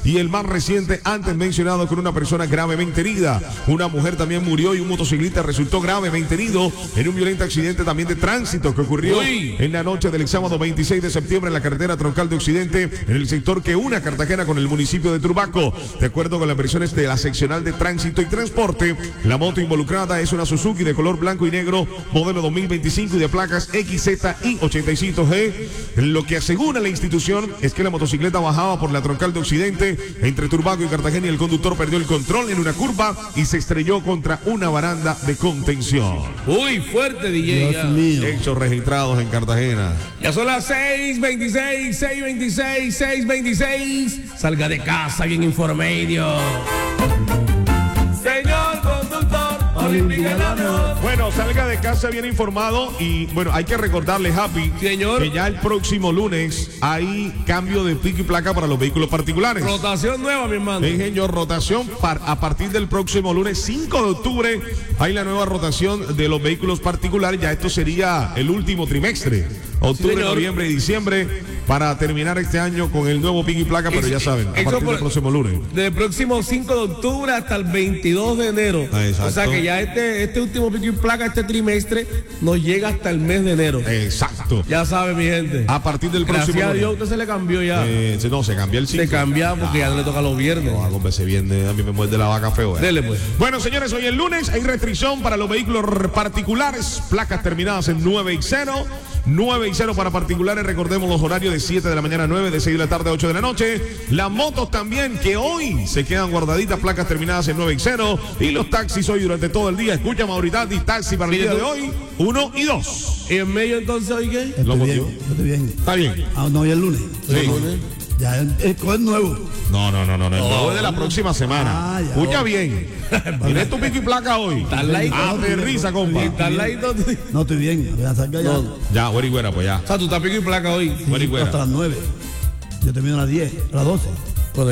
y el más reciente antes mencionado con una persona gravemente herida. Una mujer también murió y un motociclista resultó gravemente herido en un violento accidente también de tránsito que ocurrió en la noche del sábado 26 de septiembre en la carretera troncal de Occidente en el sector que une a Cartagena con el municipio de Turbaco. De acuerdo con las versiones de la seccional de tránsito y transporte, la moto involucrada es una Suzuki de color blanco y negro, modelo 2025 y de placas XZI 85G. Lo que asegura la institución es que la motocicleta bajaba por la troncal de Occidente entre Turbaco y Cartagena y el conductor perdió el control en una curva y se estrelló contra una baranda de contención. Uy, fuerte, DJ. Dios mío. Hechos registrados en Cartagena. Ya son las 6:26, 6:26, 6:26. Salga de casa bien informado. Señor conductor, olímpica la mejor. Bueno, salga de casa bien informado y bueno, hay que recordarle, Happy, señor, que ya el próximo lunes hay cambio de pico y placa para los vehículos particulares. Rotación nueva, mi hermano. Sí, señor, rotación a partir del próximo lunes 5 de octubre hay la nueva rotación de los vehículos particulares. Ya esto sería el último trimestre, octubre, sí, noviembre y diciembre, para terminar este año con el nuevo pico y placa, pero ya saben, a partir del próximo lunes. Del próximo 5 de octubre hasta el 22 de enero. Exacto. O sea que ya este último pico y placa, este trimestre, nos llega hasta el mes de enero. Exacto. Ya sabe, mi gente. A partir del próximo Gracias a lunes. Dios, usted se le cambió ya. No, se cambia el 5. Se cambia porque ya no le toca los viernes. No, hombre, se viene, a mí me muerde la vaca feo. Dele, pues. Bueno, señores, hoy el lunes hay restricción para los vehículos particulares, placas terminadas en 9 y 0. 9 y 0 para particulares, recordemos los horarios de 7 de la mañana a 9, de 6 de la tarde a 8 de la noche. Las motos también, que hoy se quedan guardaditas, placas terminadas en 9 y 0. Y los taxis hoy durante todo el día. Escucha, Mauritati, taxi para el día de hoy, 1 y 2. ¿Y en medio entonces hoy qué? Lo Estoy motivo. bien. Está bien. Ah, no, ya el lunes. Sí. Ya es nuevo. No. No, es de la próxima semana. Ya. Escucha bien. Tienes tu pico y placa hoy. Aterriza, compa. ¿Estás ladito? No, estoy bien. Voy a sacar ya. Ya, güey, güera, pues ya. O sea, tú estás pico y placa hoy. Güera. Hasta las 9. Yo termino a las 10, a las 12.